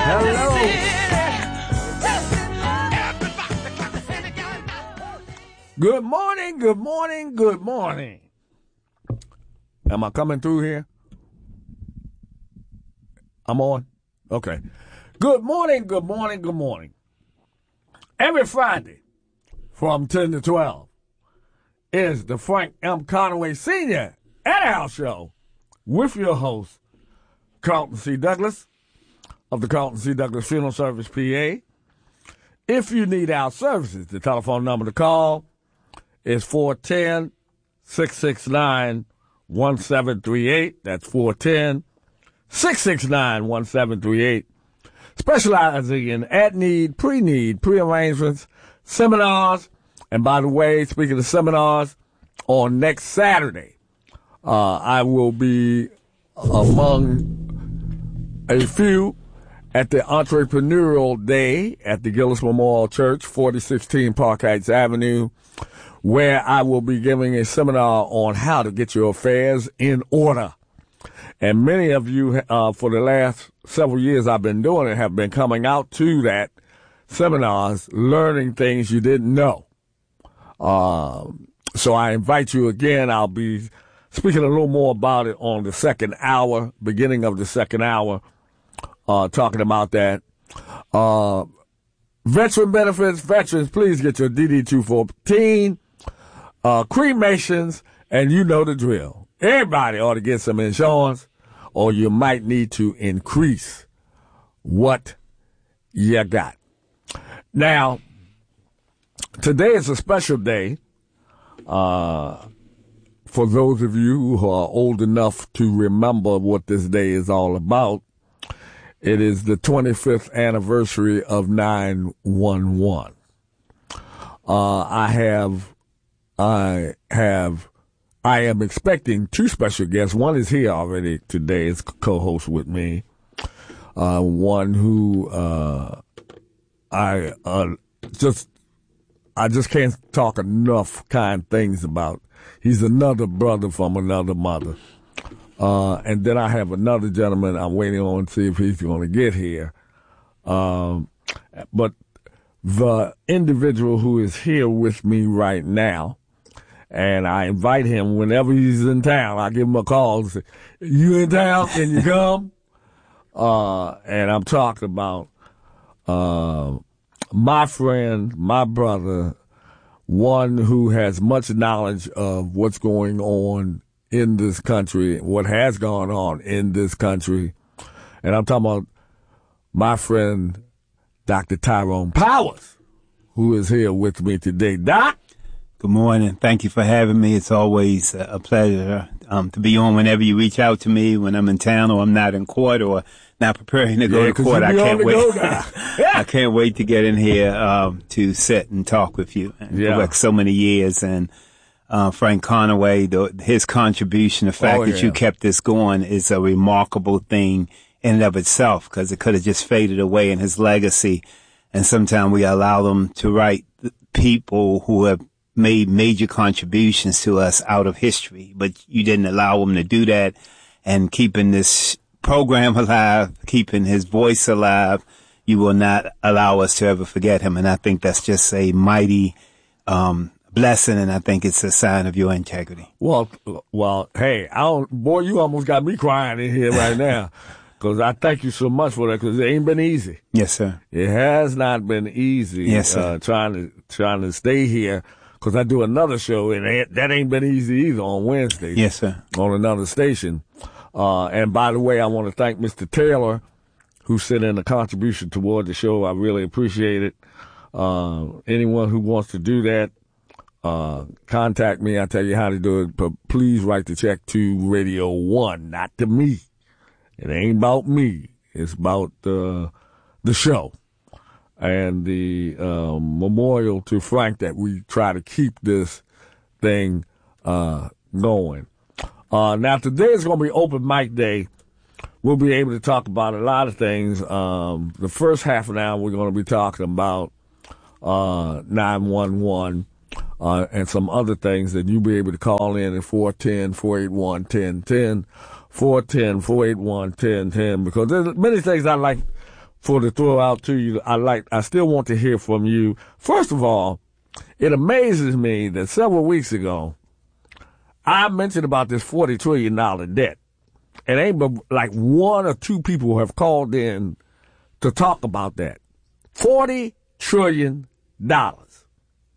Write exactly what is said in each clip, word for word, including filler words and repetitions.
Good morning, good morning, good morning. Am I coming through here? I'm on? Okay. Good morning, good morning, good morning. Every Friday from ten to twelve is the Frank M. Conaway Senior at House Show with your host, Carlton C. Douglas of the Carlton C. Douglas Funeral Service, P A. If you need our services, the telephone number to call is four one zero, six six nine, one seven three eight. That's four one zero, six six nine, one seven three eight. Specializing in at-need, pre-need, pre-arrangements, seminars. And by the way, speaking of seminars, on next Saturday, uh, I will be among a few at the Entrepreneurial Day at the Gillis Memorial Church, forty sixteen Park Heights Avenue, where I will be giving a seminar on how to get your affairs in order. And many of you, uh, for the last several years I've been doing it, have been coming out to that seminars, learning things you didn't know. Uh, so I invite you again. I'll be speaking a little more about it on the second hour, beginning of the second hour, uh, talking about that. Uh, veteran benefits, veterans, please get your D D two fourteen. Uh, cremations, and you know the drill. Everybody ought to get some insurance, or you might need to increase what you got. Now, today is a special day uh, for those of you who are old enough to remember what this day is all about. It is the twenty-fifth anniversary of nine one one. Uh, I have I have, I am expecting two special guests. One is here already today, is co-host with me. Uh, one who, uh, I, uh, just, I just can't talk enough kind things about. He's another brother from another mother. Uh, and then I have another gentleman I'm waiting on to see if he's going to get here. Um, but the individual who is here with me right now, and I invite him whenever he's in town. I give him a call and say, you in town? Can you come? uh, and I'm talking about uh, my friend, my brother, one who has much knowledge of what's going on in this country, what has gone on in this country. And I'm talking about my friend, Doctor Tyrone Powers, who is here with me today. Doc? Good morning. Thank you for having me. It's always a pleasure um, to be on whenever you reach out to me when I'm in town or I'm not in court or not preparing to go yeah, to court. I can't wait. Yeah. I can't wait to get in here um, to sit and talk with you. And yeah. For like so many years. And uh, Frank Conaway, the, his contribution, the fact oh, that yeah. you kept this going is a remarkable thing in and of itself, because it could have just faded away in his legacy. And sometimes we allow them to write people who have made major contributions to us out of history, but you didn't allow him to do that, and keeping this program alive, keeping his voice alive, you will not allow us to ever forget him. And I think that's just a mighty um blessing, and I think it's a sign of your integrity. Well, well, hey, I don't, boy, you almost got me crying in here right now, because I thank you so much for that, because it ain't been easy. Yes, sir. It has not been easy. Yes, sir. Uh, trying to trying to stay here. Because I do another show, and that ain't been easy either, on Wednesday. Yes, sir. On another station. Uh, and by the way, I want to thank Mister Taylor, who sent in a contribution toward the show. I really appreciate it. Uh, anyone who wants to do that, uh, contact me. I'll tell you how to do it. But please write the check to Radio One, not to me. It ain't about me. It's about uh, the show. And the um, memorial to Frank, that we try to keep this thing uh, going. Uh, now, today is going to be open mic day. We'll be able to talk about a lot of things. Um, the first half of an hour, we're going to be talking about uh, nine one one uh, and some other things that you'll be able to call in at four one zero, four eight one, one zero one zero, four one zero, four eight one, one zero one zero, because there's many things I'd like for to throw out to you. I like. I still want to hear from you. First of all, it amazes me that several weeks ago, I mentioned about this forty trillion dollars debt. And ain't but like one or two people have called in to talk about that. forty trillion dollars.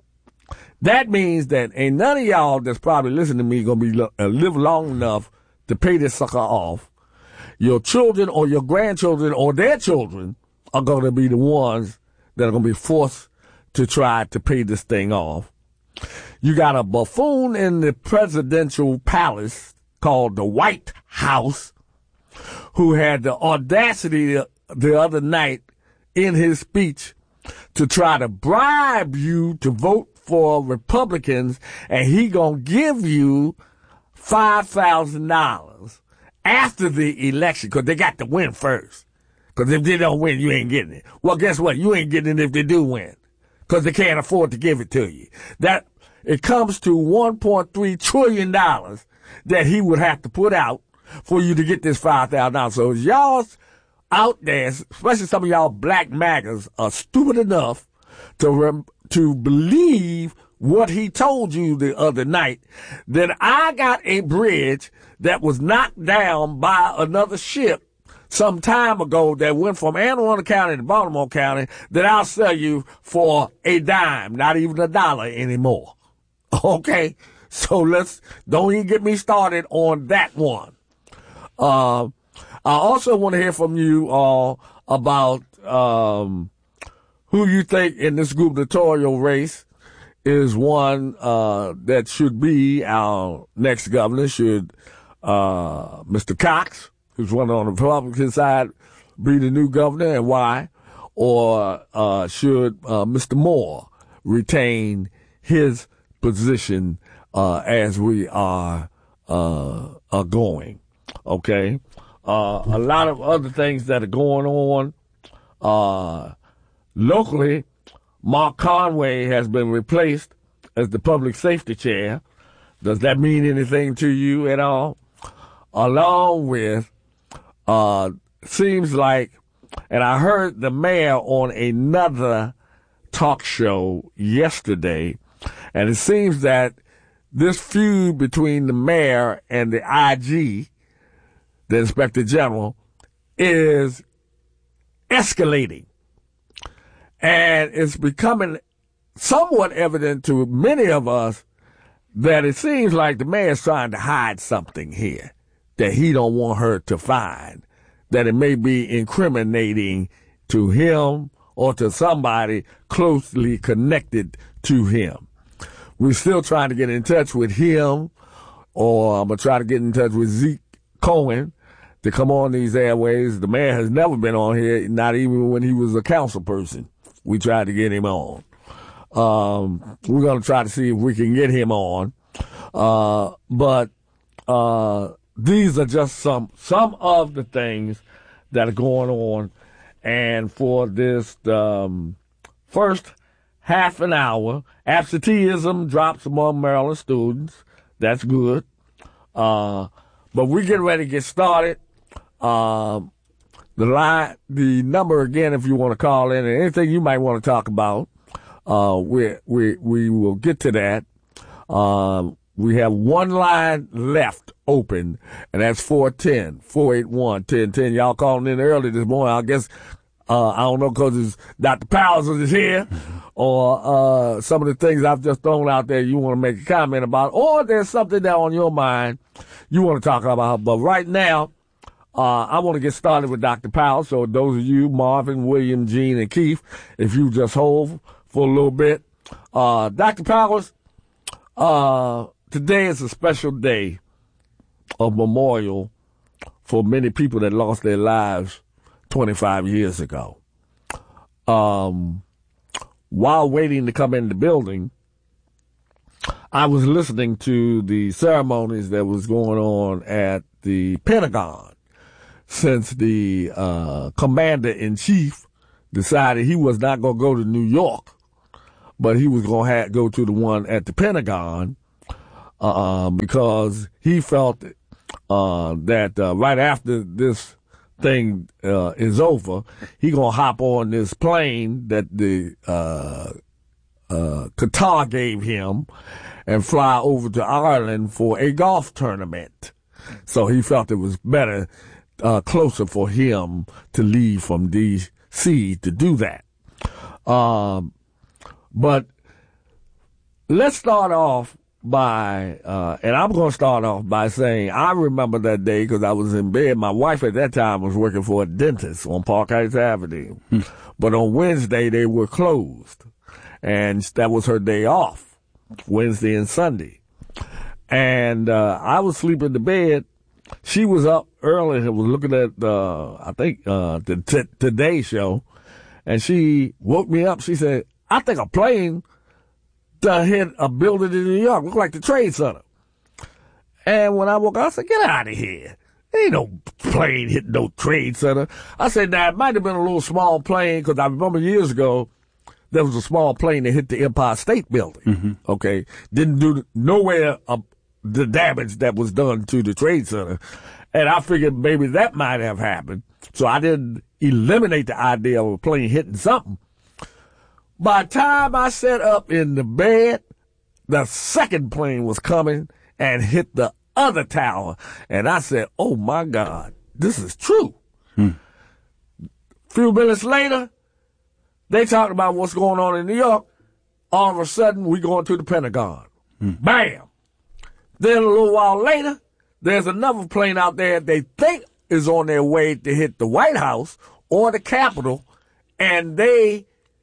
That means that ain't none of y'all that's probably listening to me going to be uh, live long enough to pay this sucker off. Your children or your grandchildren or their children are going to be the ones that are going to be forced to try to pay this thing off. You got a buffoon in the presidential palace called the White House who had the audacity the, the other night in his speech to try to bribe you to vote for Republicans, and he gonna give you five thousand dollars after the election, because they got to win first. Because if they don't win, you ain't getting it. Well, guess what? You ain't getting it if they do win, because they can't afford to give it to you. That it comes to one point three trillion dollars that he would have to put out for you to get this five thousand dollars. So y'all out there, especially some of y'all black MAGAs, are stupid enough to rem- to believe what he told you the other night, that I got a bridge that was knocked down by another ship some time ago that went from Anne Arundel County to Baltimore County that I'll sell you for a dime, not even a dollar anymore. Okay? So let's, don't even get me started on that one. Uh, I also want to hear from you all about um, who you think in this gubernatorial race is one uh, that should be our next governor. Should uh, Mister Cox, who's running on the Republican side, be the new governor, and why? Or uh, should uh, Mister Moore retain his position uh, as we are uh, are going? Okay. Uh, a lot of other things that are going on. Uh, locally, Mark Conway has been replaced as the public safety chair. Does that mean anything to you at all? Along with, uh, seems like, and I heard the mayor on another talk show yesterday, and it seems that this feud between the mayor and the I G, the Inspector General, is escalating. And it's becoming somewhat evident to many of us that it seems like the mayor's trying to hide something here that he don't want her to find, that it may be incriminating to him or to somebody closely connected to him. We're still trying to get in touch with him, or I'm going to try to get in touch with Zeke Cohen to come on these airways. The man has never been on here, not even when he was a council person. We tried to get him on. Um, we're going to try to see if we can get him on. Uh, but uh, these are just some some of the things that are going on. And for this um, first half an hour, absenteeism drops among Maryland students. That's good. Uh, but we're getting ready to get started. Um, the line, the number again, if you want to call in, and anything you might want to talk about, uh, we we we will get to that. Um, we have one line left open, and that's four one zero, four eight one, one zero one zero. Y'all calling in early this morning. I guess uh, I don't know because Doctor Powers is here, or uh, some of the things I've just thrown out there you want to make a comment about, or there's something that on your mind you want to talk about. But right now, Uh, I want to get started with Doctor Powell. So those of you, Marvin, William, Gene, and Keith, if you just hold for a little bit. Uh, Doctor Powers, uh, today is a special day of memorial for many people that lost their lives twenty-five years ago. Um, while waiting to come in the building, I was listening to the ceremonies that was going on at the Pentagon, since the uh, commander-in-chief decided he was not going to go to New York, but he was going to go to the one at the Pentagon uh, because he felt uh, that uh, right after this thing uh, is over, he gonna hop on this plane that the uh, uh, Qatar gave him and fly over to Ireland for a golf tournament. So he felt it was better, uh, closer for him to leave from D C to do that. Um, but let's start off by, uh, and I'm going to start off by saying I remember that day because I was in bed. My wife at that time was working for a dentist on Park Heights Avenue. Hmm. But on Wednesday, they were closed. And that was her day off, Wednesday and Sunday. And uh, I was sleeping in the bed. She was up early and was looking at, uh, I think, uh, the t- Today Show. And she woke me up. She said, I think a plane to hit a building in New York. Looked like the Trade Center. And when I woke up, I said, get out of here. There ain't no plane hitting no Trade Center. I said, now, it might have been a little small plane, because I remember years ago, there was a small plane that hit the Empire State Building. Mm-hmm. Okay. Didn't do nowhere uh, the damage that was done to the Trade Center. And I figured maybe that might have happened. So I didn't eliminate the idea of a plane hitting something. By the time I sat up in the bed, the second plane was coming and hit the other tower. And I said, oh, my God, this is true. Hmm. A few minutes later, they talked about what's going on in New York. All of a sudden, we going to the Pentagon. Hmm. Bam! Then a little while later, there's another plane out there they think is on their way to hit the White House or the Capitol, and they...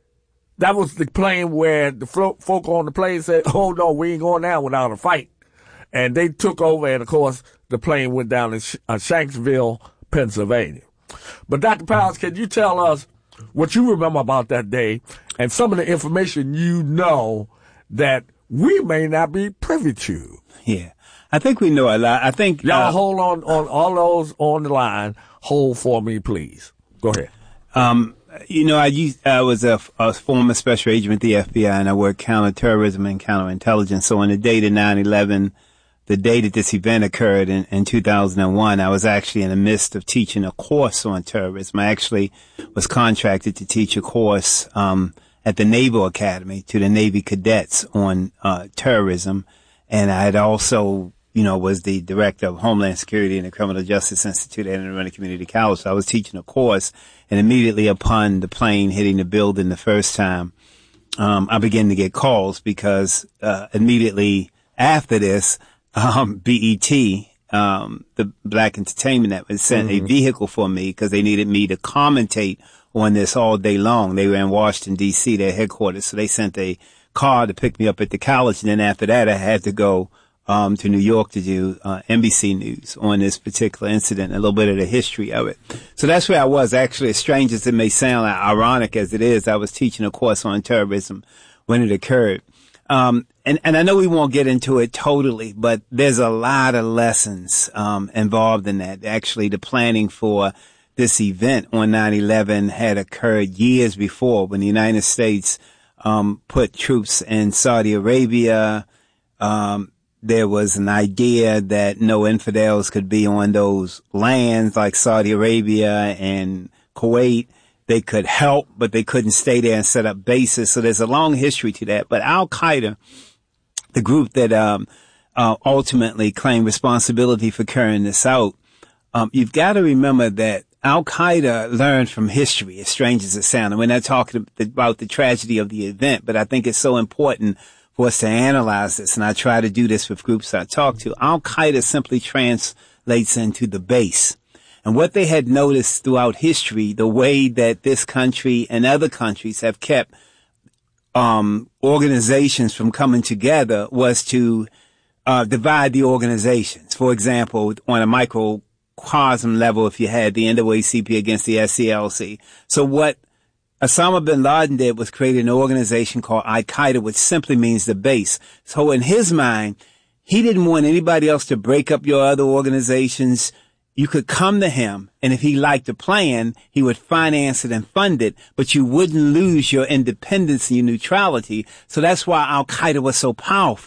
That was the plane where the folk on the plane said, oh, no, we ain't going down without a fight. And they took over, and, of course, the plane went down in Sh- uh, Shanksville, Pennsylvania. But, Doctor Powers, can you tell us what you remember about that day and some of the information you know that we may not be privy to? Yeah. I think we know a lot. I think... Y'all uh, hold on, on all those on the line. Hold for me, please. Go ahead. Um... You know, I used, I was a, a former special agent with the F B I, and I worked counterterrorism and counterintelligence. So on the day of nine eleven, the day that this event occurred in, in two thousand one, I was actually in the midst of teaching a course on terrorism. I actually was contracted to teach a course um, at the Naval Academy to the Navy cadets on uh, terrorism. And I had also, you know, was the director of Homeland Security and the Criminal Justice Institute at Anne Arundel Community College. So I was teaching a course. And immediately upon the plane hitting the building the first time, um, I began to get calls because, uh, immediately after this, um, B E T, um, the Black Entertainment Network sent mm-hmm. a vehicle for me because they needed me to commentate on this all day long. They were in Washington, D C, their headquarters. So they sent a car to pick me up at the college. And then after that, I had to go Um, to New York to do uh, N B C News on this particular incident, a little bit of the history of it. So that's where I was. Actually, as strange as it may sound, ironic as it is, I was teaching a course on terrorism when it occurred. Um, and, and I know we won't get into it totally, but there's a lot of lessons um, involved in that. Actually, the planning for this event on nine eleven had occurred years before when the United States um, put troops in Saudi Arabia. Um, There was an idea that no infidels could be on those lands like Saudi Arabia and Kuwait. They could help, but they couldn't stay there and set up bases. So there's a long history to that. But Al-Qaeda, the group that um, uh, ultimately claimed responsibility for carrying this out, um, you've got to remember that Al-Qaeda learned from history, as strange as it sounds. And we're not talking about the tragedy of the event, but I think it's so important for us to analyze this, and I try to do this with groups I talk to. Al-Qaeda simply translates into the base. And what they had noticed throughout history, the way that this country and other countries have kept um organizations from coming together was to uh divide the organizations. For example, on a microcosm level, if you had the N double A C P against the S C L C. So what Osama bin Laden did was create an organization called Al-Qaeda, which simply means the base. So in his mind, he didn't want anybody else to break up your other organizations. You could come to him, and if he liked the plan, he would finance it and fund it, but you wouldn't lose your independence and your neutrality. So that's why Al-Qaeda was so powerful,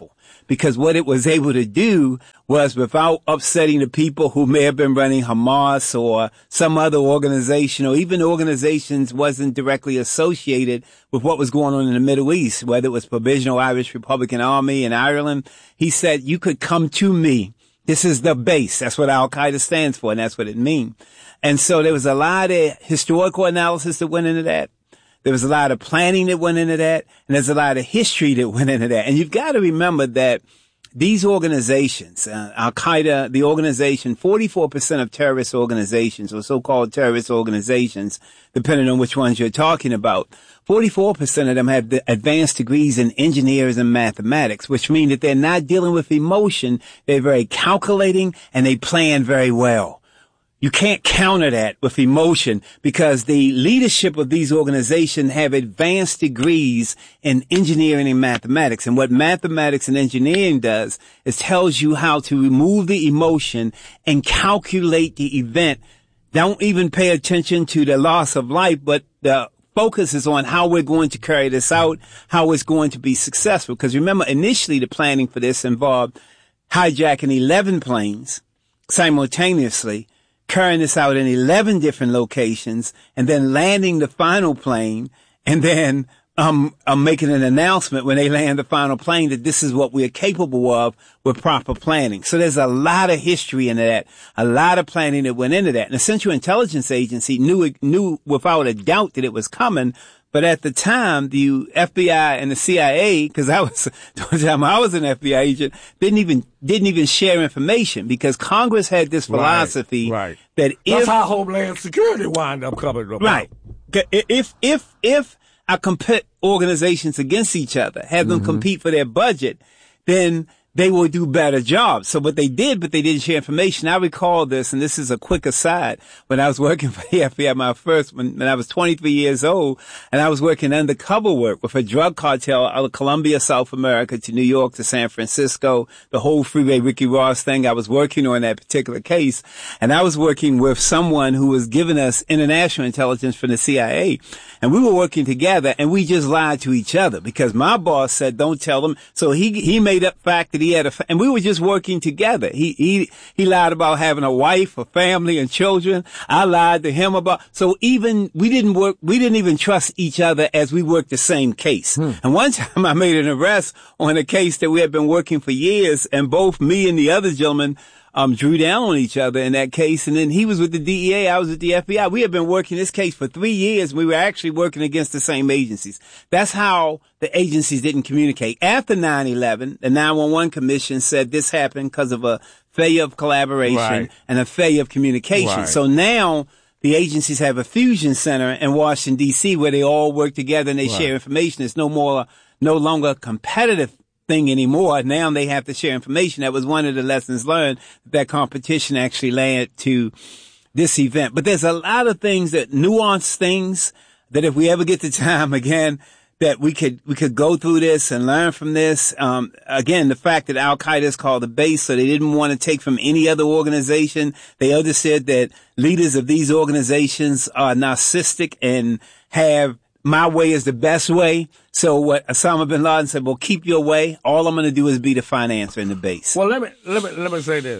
because what it was able to do was, without upsetting the people who may have been running Hamas or some other organization, or even organizations wasn't directly associated with what was going on in the Middle East, whether it was Provisional Irish Republican Army in Ireland. He said, you could come to me. This is the base. That's what Al-Qaeda stands for, and that's what it means. And so there was a lot of historical analysis that went into that. There was a lot of planning that went into that, and there's a lot of history that went into that. And you've got to remember that these organizations, uh, Al-Qaeda, the organization, forty-four percent of terrorist organizations, or so-called terrorist organizations, depending on which ones you're talking about, forty-four percent of them have the advanced degrees in engineers and mathematics, which mean that they're not dealing with emotion. They're very calculating, and they plan very well. You can't counter that with emotion, because the leadership of these organizations have advanced degrees in engineering and mathematics. And what mathematics and engineering does is tells you how to remove the emotion and calculate the event. Don't even pay attention to the loss of life, but the focus is on how we're going to carry this out, how it's going to be successful. Because remember, initially the planning for this involved hijacking eleven planes simultaneously, carrying this out in eleven different locations, and then landing the final plane, and then um, um making an announcement when they land the final plane that this is what we're capable of with proper planning. So there's a lot of history into that, a lot of planning that went into that. And the Central Intelligence Agency knew knew without a doubt that it was coming. But at the time, the F B I and the C I A, because I was, the time I was an F B I agent, didn't even, didn't even share information, because Congress had this philosophy right, right. that if. That's how Homeland Security wind up coming about. Right. If, if, if I compete organizations against each other, have them mm-hmm. compete for their budget, then they will do better jobs. So what they did, but they didn't share information. I recall this, and this is a quick aside. When I was working for the F B I, my first, when, when I was twenty-three years old, and I was working undercover work with a drug cartel out of Colombia, South America, to New York, to San Francisco, the whole Freeway Ricky Ross thing. I was working on that particular case, and I was working with someone who was giving us international intelligence from the C I A. And we were working together, and we just lied to each other, because my boss said, don't tell them. So he, he made up fact that he had a, and we were just working together. He, he, he lied about having a wife, a family, and children. I lied to him about, so even, we didn't work, we didn't even trust each other as we worked the same case. Hmm. And one time I made an arrest on a case that we had been working for years, and both me and the other gentleman Um, drew down on each other in that case. And then he was with the D E A. I was with the F B I. We had been working this case for three years. We were actually working against the same agencies. That's how the agencies didn't communicate. After nine eleven, the nine one one Commission said this happened because of a failure of collaboration right. and a failure of communication. Right. So now the agencies have a fusion center in Washington, D C, where they all work together and they right. share information. It's no more, no longer competitive thing anymore. Now they have to share information. That was one of the lessons learned, that competition actually led to this event. But there's a lot of things, that nuanced things, that if we ever get the time again, that we could, we could go through this and learn from this. Um, again, the fact that Al-Qaeda is called the base, so they didn't want to take from any other organization. They understood that leaders of these organizations are narcissistic and have my way is the best way. So what Osama bin Laden said, well, keep your way. All I'm going to do is be the financer in the base. Well, let me, let me, let me say this.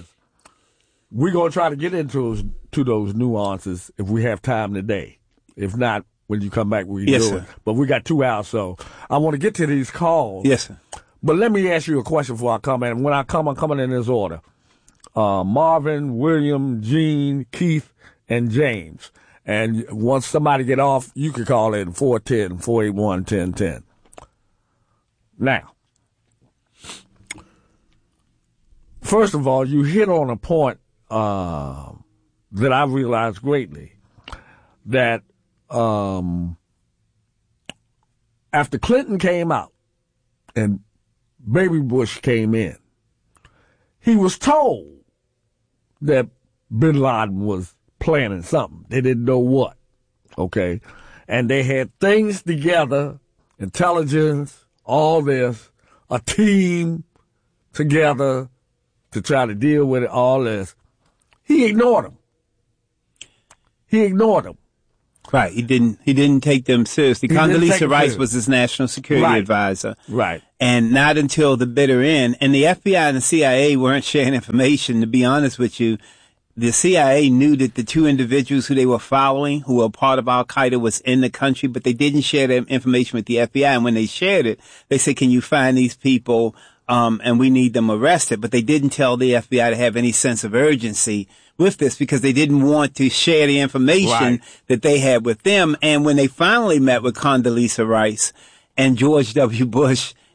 We're going to try to get into those, to those nuances if we have time today. If not, when you come back, we can yes, do sir. it. But we got two hours, so I want to get to these calls. Yes, sir. But let me ask you a question before I come in. When I come, I'm coming in this order. Uh, Marvin, William, Gene, Keith, and James. And once somebody get off, you can call in four one zero, four eight one, one zero one zero. Now, first of all, you hit on a point uh, that I realized greatly, that um, after Clinton came out and Baby Bush came in, he was told that bin Laden was planning something. They didn't know what. Okay? And they had things together, intelligence, all this, a team together to try to deal with it, all this. He ignored them. He ignored them. Right. He didn't, he didn't take them seriously. He didn't take Condoleezza them Rice seriously. was his national security Right. advisor. Right. And not until the bitter end. And the F B I and the C I A weren't sharing information. To be honest with you, the C I A knew that the two individuals who they were following, who were part of Al Qaeda, was in the country, but they didn't share that information with the F B I. And when they shared it, they said, "Can you find these people? Um, and we need them arrested." But they didn't tell the F B I to have any sense of urgency with this because they didn't want to share the information Right. that they had with them. And when they finally met with Condoleezza Rice and George W. Bush